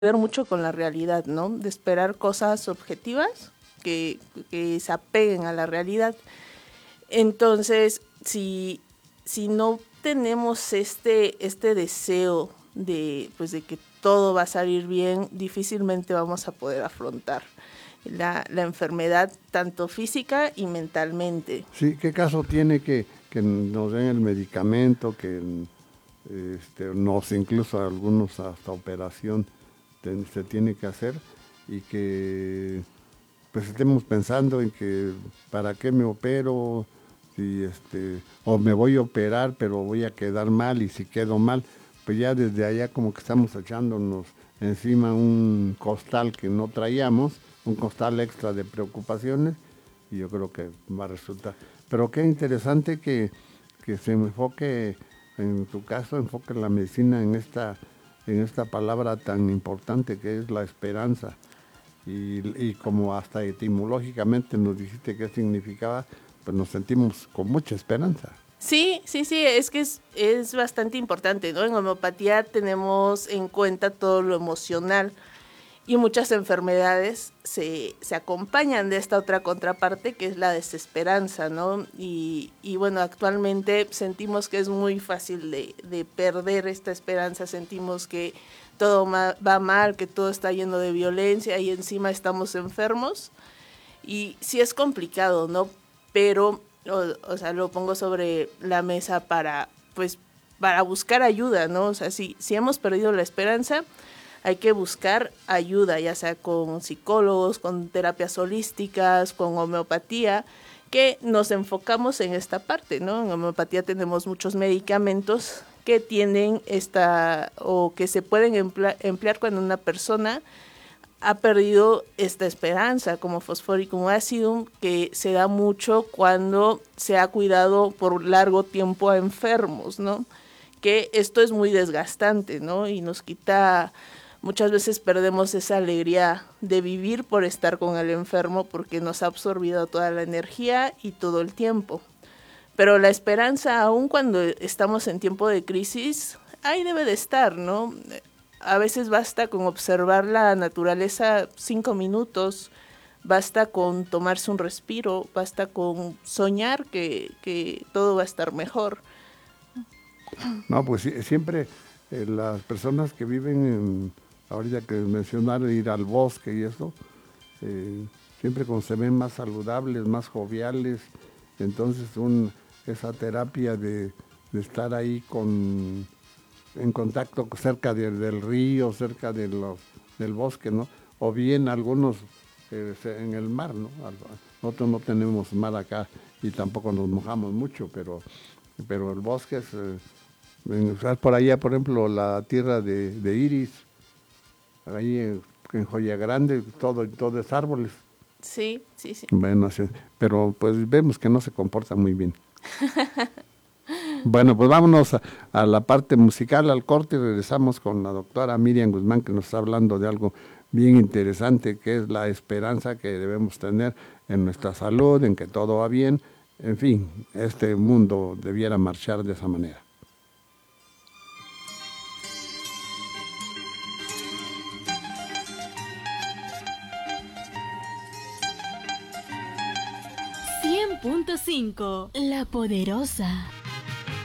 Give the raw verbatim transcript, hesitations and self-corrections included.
ver mucho con la realidad, ¿no? De esperar cosas objetivas que, que se apeguen a la realidad. Entonces, si, si no tenemos este, este deseo de, pues, de que todo va a salir bien, difícilmente vamos a poder afrontar la, la enfermedad, tanto física y mentalmente. Sí, ¿qué caso tiene que, que nos den el medicamento, que este, nos incluso algunos hasta operación te, se tiene que hacer y que pues estemos pensando en que para qué me opero, si este, o me voy a operar pero voy a quedar mal y si quedo mal, pues ya desde allá como que estamos echándonos encima un costal que no traíamos, un costal extra de preocupaciones y yo creo que va a resultar. Pero qué interesante que, que se enfoque, en tu caso, enfoque la medicina en esta, en esta palabra tan importante que es la esperanza. Y, y como hasta etimológicamente nos dijiste qué significaba, pues nos sentimos con mucha esperanza. Sí, sí, sí, es que es, es bastante importante, ¿no? En homeopatía tenemos en cuenta todo lo emocional y muchas enfermedades se, se acompañan de esta otra contraparte que es la desesperanza, ¿no? Y, y bueno, actualmente sentimos que es muy fácil de, de perder esta esperanza, sentimos que todo ma- va mal, que todo está lleno de violencia y encima estamos enfermos. Y sí es complicado, ¿no? Pero, o, o sea, lo pongo sobre la mesa para, pues, para buscar ayuda, ¿no? O sea, si, si hemos perdido la esperanza, hay que buscar ayuda, ya sea con psicólogos, con terapias holísticas, con homeopatía, que nos enfocamos en esta parte, ¿no? En homeopatía tenemos muchos medicamentos que tienen esta, o que se pueden emplear, emplear cuando una persona ha perdido esta esperanza, como Fosforicum acidum, que se da mucho cuando se ha cuidado por largo tiempo a enfermos, ¿no? Que esto es muy desgastante, ¿no? Y nos quita, muchas veces perdemos esa alegría de vivir por estar con el enfermo porque nos ha absorbido toda la energía y todo el tiempo. Pero la esperanza, aun cuando estamos en tiempo de crisis, ahí debe de estar, ¿no? A veces basta con observar la naturaleza cinco minutos, basta con tomarse un respiro, basta con soñar que, que todo va a estar mejor. No, pues sí, siempre eh, las personas que viven, en, ahorita que mencionaron ir al bosque y eso, eh, siempre como se ven más saludables, más joviales, entonces un, esa terapia de, de estar ahí con, en contacto cerca de, del río, cerca de los, del bosque, ¿no? O bien algunos eh, en el mar, ¿no? Nosotros no tenemos mar acá y tampoco nos mojamos mucho, pero, pero el bosque es... Eh, por allá, por ejemplo, la tierra de, de Iris, ahí en, en Joya Grande, todo, todo es árboles. Sí, sí, sí. Bueno, sí, pero pues vemos que no se comporta muy bien. Bueno, pues vámonos a, a la parte musical, al corte, y regresamos con la doctora Miriam Guzmán, que nos está hablando de algo bien interesante, que es la esperanza que debemos tener en nuestra salud, en que todo va bien. En fin, este mundo debiera marchar de esa manera. cien punto cinco La Poderosa.